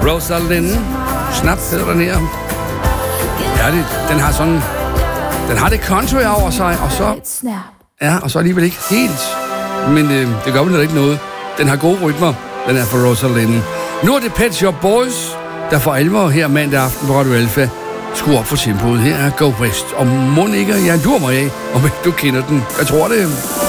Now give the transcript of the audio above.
Rosalind. Snap hedder den her. Ja, den har sådan... Den har det country over sig, og så... Ja, og så alligevel ikke helt. Men det gør vel ikke noget. Den har gode rytmer, den er for Rosalind. Nu er det Pet Shop Boys, der for alvor her mandag aften på Radio Alpha. Skru op for tempoet. Her er Go West. Og Monika, jeg lurer mig af, om ikke du kender den. Jeg tror det.